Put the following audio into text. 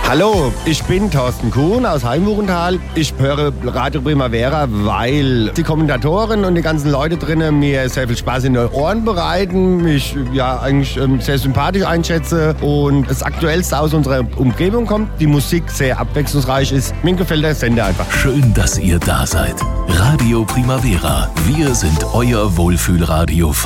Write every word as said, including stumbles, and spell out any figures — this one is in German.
Hallo, ich bin Thorsten Kuhn aus Heimbuchental. Ich höre Radio Primavera, weil die Kommentatoren und die ganzen Leute drinnen mir sehr viel Spaß in den Ohren bereiten, mich ja eigentlich ähm, sehr sympathisch einschätze und das Aktuellste aus unserer Umgebung kommt, die Musik sehr abwechslungsreich ist. Mir gefällt der Sender einfach. Schön, dass ihr da seid. Radio Primavera. Wir sind euer Wohlfühlradio.